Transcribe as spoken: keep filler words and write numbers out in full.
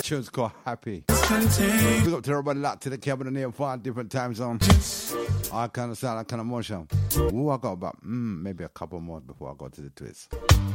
tune's called Happy. Big up to everybody locked to the cabin and near five different time zones. All kind of sound, all kind of motion. Ooh, I got about mm, maybe a couple more before I go to the twist.